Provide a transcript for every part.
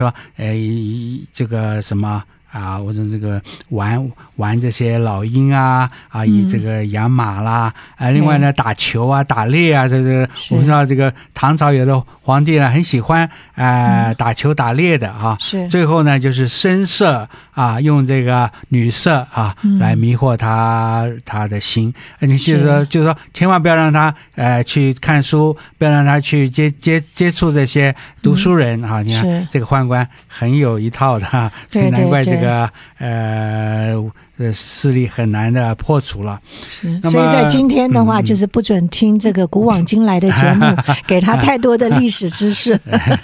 说这个什么啊，或者这个玩这些老鹰啊，以这个养马啦，另外呢打球啊、打猎啊，这个我们知道这个唐朝有的皇帝呢很喜欢打球打猎的啊， 是最后呢就是声色啊，用这个女色啊来迷惑他的心，你就是说千万不要让他去看书，不要让他去接触这些读书人啊，你看这个宦官很有一套的啊，所以难怪这个势力很难的破除了。 所以在今天的话，就是不准听这个古往今来的节目，给他太多的历史知识。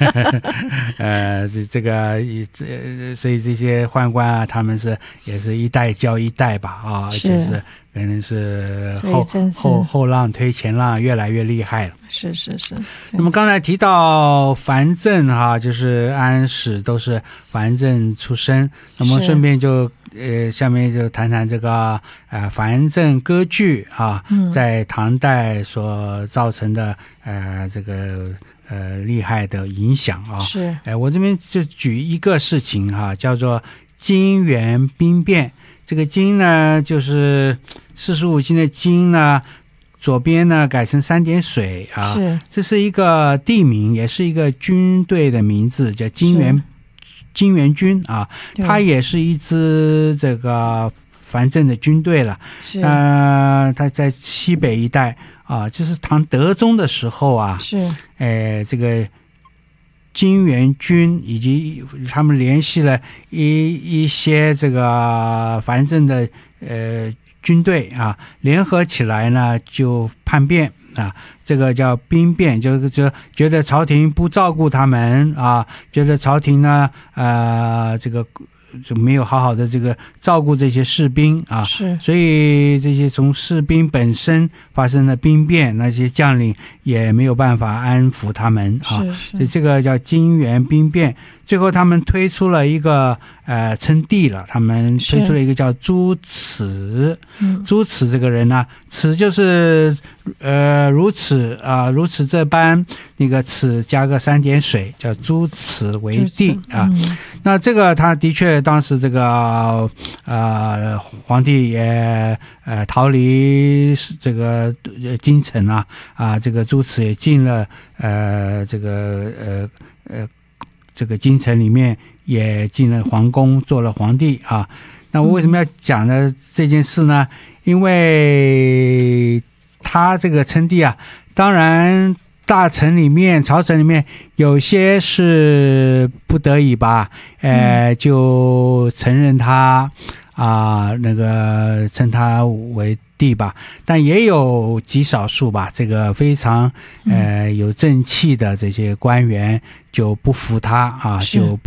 这个所以这些宦官啊，他们也是一代教一代吧啊，就是可能是后浪推前浪，越来越厉害了。 是。 那么刚才提到藩镇哈，就是安史都是藩镇出身，那么顺便就下面就谈谈这个藩镇割据啊，在唐代所造成的这个厉害的影响啊。 是我这边就举一个事情哈，叫做金元兵变。这个金呢，就是45经的金呢，左边呢改成3点水啊，这是一个地名，也是一个军队的名字，叫金元军啊，它也是一支这个藩镇的军队了。它在西北一带啊，就是唐德宗的时候啊，这个金元军以及他们联系了一些这个藩镇的军队啊，联合起来呢就叛变啊，这个叫兵变，就觉得朝廷不照顾他们啊，觉得朝廷呢这个就没有好好的这个照顾这些士兵啊，所以这些从士兵本身发生了兵变，那些将领也没有办法安抚他们啊，所以这个叫金元兵变。最后他们推出了一个称帝了，他们推出了一个叫朱慈。朱慈这个人呢，慈就是如此啊，如此这般，那个此加个3点水，叫朱慈为帝啊。那这个他的确当时这个皇帝也逃离这个京城啊，这个朱慈也进了这个京城里面，也进了皇宫，做了皇帝啊。那我为什么要讲呢这件事呢？因为他这个称帝啊，当然大臣里面、朝臣里面有些是不得已吧，就承认他那个称他为帝吧，但也有极少数吧，这个非常有正气的这些官员就不服他啊，就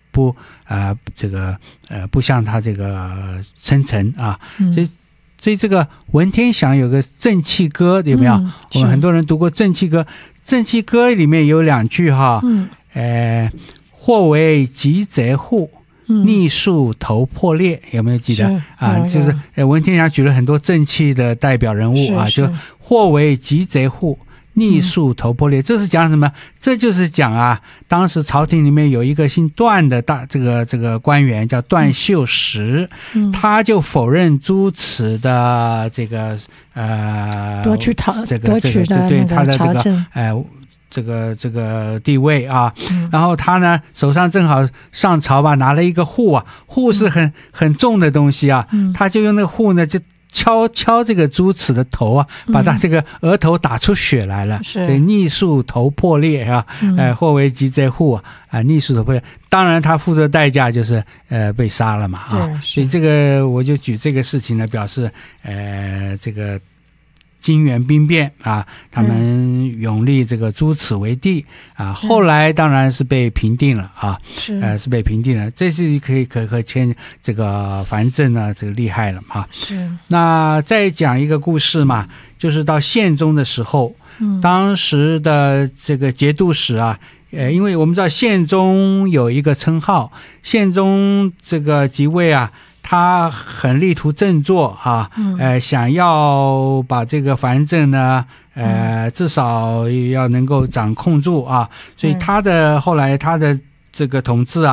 不向他这个称臣啊，所以这个文天祥有个正气歌，有没有？我们很多人读过正气歌，正气歌里面有2句哈，或为急贼户，逆树头破裂，有没有记得啊？就是文天祥举了很多正气的代表人物啊，就或为急贼户，逆树头破裂，这是讲什么？这就是讲啊，当时朝廷里面有一个姓段的这个官员叫段秀实，他就否认朱慈的这个夺取的对他的朝政这个地位啊，然后他呢手上正好上朝吧，拿了一个户啊，户是很重的东西啊，他就用那个户呢就敲这个朱慈的头啊，把他这个额头打出血来了，所以逆树头破裂啊，或为急贼户啊，逆树头破裂。当然他付出的代价就是被杀了嘛啊，所以这个我就举这个事情呢，表示这个金元兵变啊，他们拥立这个朱慈为帝啊，后来当然是被平定了啊，是被平定了，这是可见这个藩镇呢这个厉害了啊。那再讲一个故事嘛，就是到宪宗的时候，当时的这个节度使啊，因为我们知道宪宗有一个称号，宪宗这个即位啊，他很力图振作啊，想要把这个藩镇呢，至少要能够掌控住啊，所以后来他的这个统治